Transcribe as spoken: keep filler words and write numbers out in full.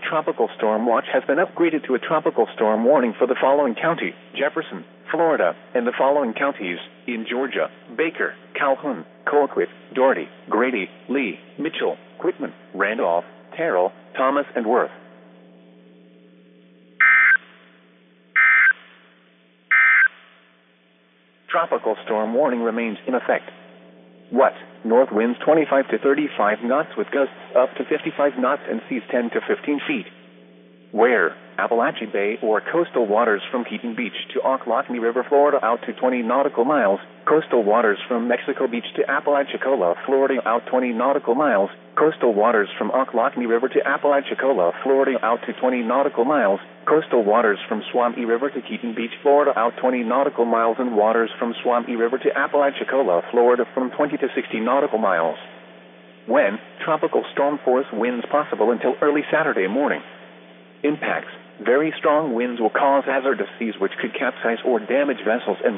tropical storm watch has been upgraded to a tropical storm warning for the following county: Jefferson, Florida, and the following counties in Georgia: Baker, Calhoun, Colquitt, Dougherty, Grady, Lee, Mitchell, Quitman, Randolph, Terrell, Thomas, and Worth. Tropical storm warning remains in effect. What? North winds twenty-five to thirty-five knots with gusts up to fifty-five knots and seas ten to fifteen feet. Where? Appalachia Bay or coastal waters from Keaton Beach to Ocklawahamie River, Florida out to twenty nautical miles, coastal waters from Mexico Beach to Apalachicola, Florida out twenty nautical miles, coastal waters from Ocklawahamie River to Apalachicola, Florida out to twenty nautical miles, coastal waters from Swampy River to Keaton Beach, Florida out twenty nautical miles, and waters from Swampy River to Apalachicola, Florida from twenty to sixty nautical miles. When? Tropical storm force winds possible until early Saturday morning. Impacts: very strong winds will cause hazardous seas which could capsize or damage vessels and